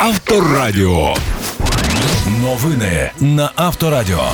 Авторадіо. Новини на Авторадіо.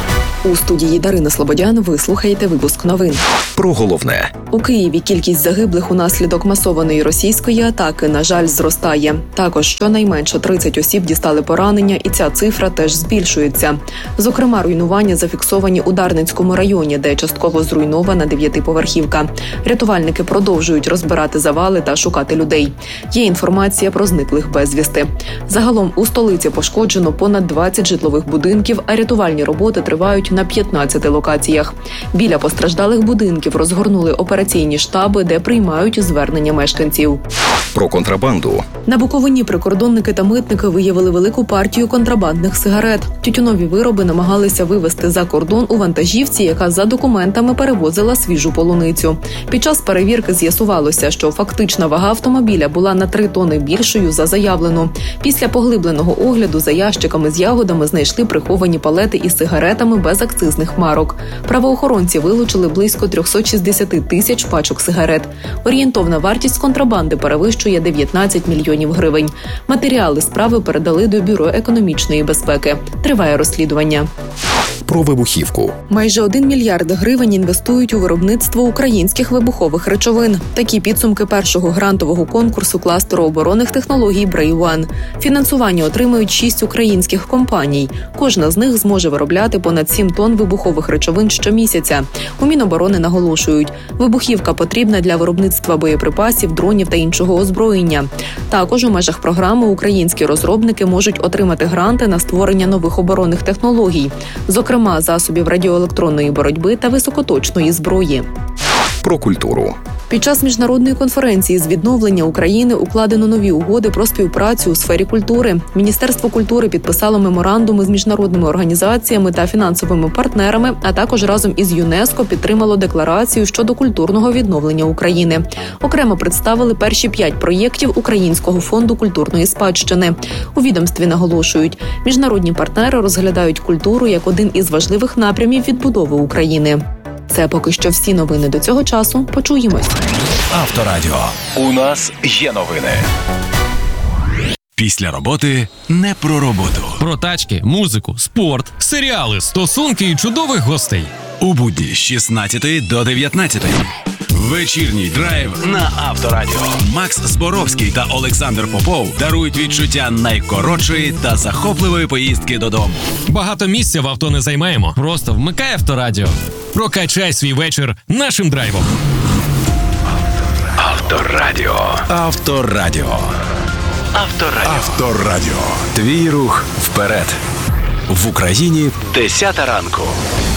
У студії Дарина Слободян ви слухаєте випуск новин. Про головне. У Києві кількість загиблих унаслідок масованої російської атаки, на жаль, зростає. Також щонайменше 30 осіб дістали поранення, і ця цифра теж збільшується. Зокрема, руйнування зафіксовані у Дарницькому районі, де частково зруйнована 9-поверхівка. Рятувальники продовжують розбирати завали та шукати людей. Є інформація про зниклих безвісти. Загалом у столиці пошкоджено понад 20 житлових будинків, а рятувальні роботи тривають на 15 локаціях. Біля постраждалих будинків розгорнули операційні штаби, де приймають звернення мешканців. Про контрабанду. На Буковині прикордонники та митники виявили велику партію контрабандних сигарет. Тютюнові вироби намагалися вивезти за кордон у вантажівці, яка за документами перевозила свіжу полуницю. Під час перевірки з'ясувалося, що фактична вага автомобіля була на 3 тони більшою за заявлену. Після поглибленого огляду за ящиками з ягодами знайшли приховані палети із сигаретами без акцизних марок. Правоохоронці вилучили близько 360 тисяч пачок сигарет. Орієнтовна вартість контрабанди перевищує 19 мільйонів гривень. Матеріали справи передали до Бюро економічної безпеки. Триває розслідування. Про вибухівку. Майже 1 мільярд гривень інвестують у виробництво українських вибухових речовин. Такі підсумки першого грантового конкурсу кластеру оборонних технологій «Брей-1». Фінансування отримають 6 українських компаній. Кожна з них зможе виробляти понад 7 тонн вибухових речовин щомісяця. У Міноборони наголошують, вибухівка потрібна для виробництва боєприпасів, дронів та іншого озброєння. Також у межах програми українські розробники можуть отримати гранти на створення нових оборонних технологій. Зокрема, засобів радіоелектронної боротьби та високоточної зброї. Про культуру. Під час міжнародної конференції з відновлення України укладено нові угоди про співпрацю у сфері культури. Міністерство культури підписало меморандуми з міжнародними організаціями та фінансовими партнерами, а також разом із ЮНЕСКО підтримало декларацію щодо культурного відновлення України. Окремо представили перші 5 проєктів Українського фонду культурної спадщини. У відомстві наголошують, міжнародні партнери розглядають культуру як один із важливих напрямів відбудови України. Це поки що всі новини до цього часу. Почуємось. Авторадіо. У нас є новини. Після роботи не про роботу. Про тачки, музику, спорт, серіали, стосунки і чудових гостей. У будні з 16 до 19. Вечірній драйв на Авторадіо. Макс Зборовський та Олександр Попов дарують відчуття найкоротшої та захопливої поїздки додому. Багато місця в авто не займаємо. Просто вмикай Авторадіо. Прокачай свій вечір нашим драйвом. Авторадіо. Авторадіо. Авторадіо. Авторадіо. Твій рух вперед. В Україні 10 ранку.